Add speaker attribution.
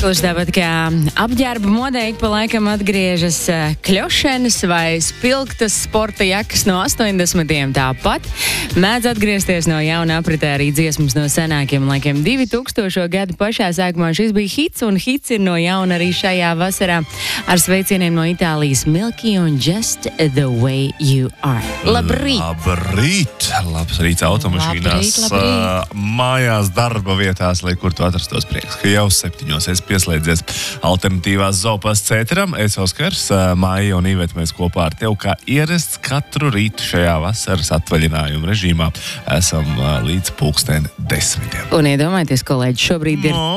Speaker 1: Gluži tāpat kā apģērba modē ik pa laikam atgriežas kļošenes vai spilgtas sporta jakas no 80. Tāpat mēdz atgriezties no jauna apritē arī dziesmas no senākiem laikiem. 2000. gadu pašā sākumā šis bija hits, un hits ir no jauna arī šajā vasarā ar sveicieniem no Itālijas Milky un Just the Way You Are. Labrīt!
Speaker 2: Labrīt! Labs rīts automašīnās, mājās, darba vietās, lai kur tu atrastos prieks, ka jau 7 esi pieslēdzies alternatīvās Zoopasts ēteram. Es Oskars, Maija un Iveta, mēs kopā ar tev kā ierasts katru rītu šajā vasaras atvaļinājuma režīmā esam līdz 10:00.
Speaker 1: Un iedomājieties, kolēģi, šobrīd ir